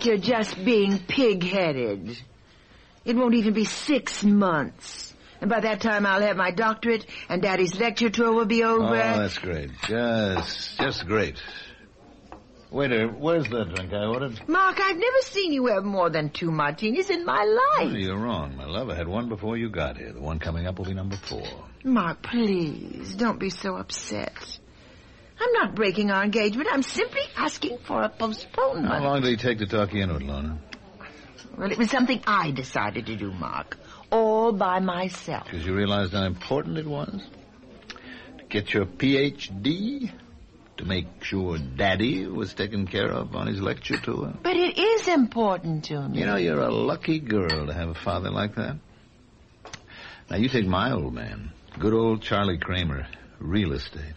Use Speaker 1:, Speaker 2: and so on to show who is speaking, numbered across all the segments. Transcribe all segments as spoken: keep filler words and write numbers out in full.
Speaker 1: you're just being pig-headed. It won't even be six months. And by that time, I'll have my doctorate, and Daddy's lecture tour will be over.
Speaker 2: Oh, that's great. Just, just great. Waiter, where's that drink I ordered?
Speaker 1: Mark, I've never seen you have more than two martinis in my life.
Speaker 2: Oh, you're wrong, my love. I had one before you got here. The one coming up will be number four.
Speaker 1: Mark, please, don't be so upset. I'm not breaking our engagement. I'm simply asking for a postponement.
Speaker 2: How long did it take to talk you into it, Lorna?
Speaker 1: Well, it was something I decided to do, Mark. All by myself.
Speaker 2: Because you realized how important it was? To get your P H D? To make sure Daddy was taken care of on his lecture tour?
Speaker 1: But it is important to me.
Speaker 2: You know, you're a lucky girl to have a father like that. Now, you take my old man, good old Charlie Kramer, real estate.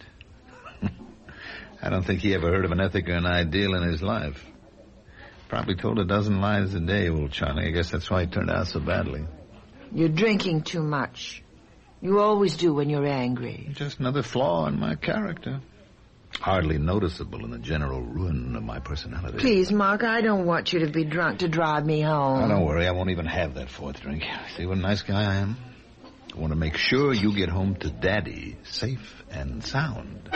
Speaker 2: I don't think he ever heard of an ethic or an ideal in his life. Probably told a dozen lies a day, old Charlie. I guess that's why he turned out so badly.
Speaker 1: You're drinking too much. You always do when you're angry.
Speaker 2: Just another flaw in my character. Hardly noticeable in the general ruin of my personality.
Speaker 1: Please, Mark, I don't want you to be drunk to drive me home.
Speaker 2: Oh, don't worry. I won't even have that fourth drink. See what a nice guy I am? I want to make sure you get home to Daddy safe and sound.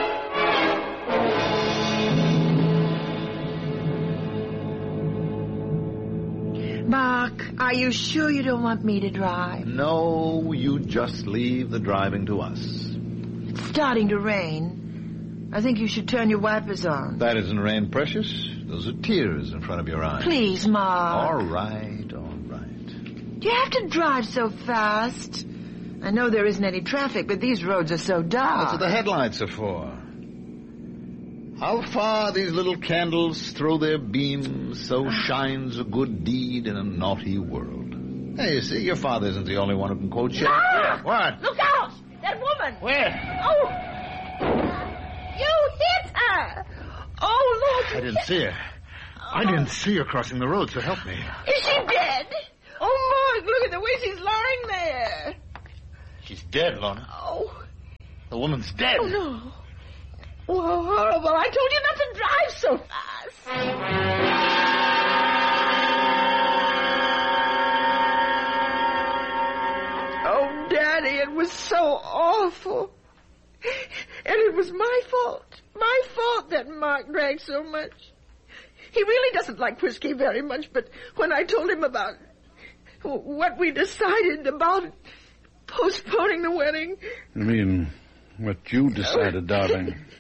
Speaker 1: Mark, are you sure you don't want me to drive?
Speaker 2: No, you just leave the driving to us.
Speaker 1: It's starting to rain. I think you should turn your wipers on.
Speaker 2: That isn't rain, precious. Those are tears in front of your eyes.
Speaker 1: Please, Mark.
Speaker 2: All right, all right.
Speaker 1: Do you have to drive so fast? I know there isn't any traffic, but these roads are so dark.
Speaker 2: That's what the headlights are for. How far these little candles throw their beams, so shines a good deed in a naughty world. Hey, you see, your father isn't the only one who can quote you.
Speaker 1: Ah!
Speaker 2: What?
Speaker 1: Look out! That woman!
Speaker 2: Where?
Speaker 1: Oh! You hit her! Oh, Lord!
Speaker 2: I didn't see her. I didn't see her crossing the road, so help me.
Speaker 1: Is she dead? Oh, Mark, look at the way she's lying there.
Speaker 2: She's dead, Lorna.
Speaker 1: Oh.
Speaker 2: The woman's dead.
Speaker 1: Oh, no. Oh, horrible. I told you not to drive so fast. Oh, Daddy, it was so awful. And it was my fault. My fault that Mark drank so much. He really doesn't like whiskey very much, but when I told him about what we decided about postponing the wedding...
Speaker 3: You mean what you decided, darling?